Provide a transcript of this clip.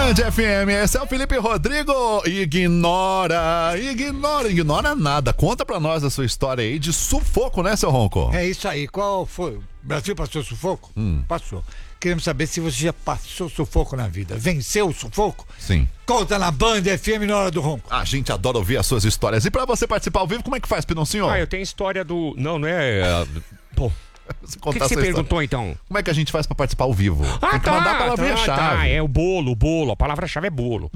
Band FM, esse é o Felipe Rodrigo. Ignora nada. Conta pra nós a sua história aí de sufoco, né, seu Ronco? É isso aí. Qual foi? O Brasil passou sufoco? Passou. Queremos saber se você já passou sufoco na vida. Venceu o sufoco? Sim. Conta na Band FM na hora do Ronco. A gente adora ouvir as suas histórias. E pra você participar ao vivo, como é que faz, Pinoncinho? Eu tenho história do... Não é... Pô... O que você perguntou, então? Como é que a gente faz pra participar ao vivo? Tem que mandar a palavrinha-chave. É o bolo. A palavra-chave é bolo.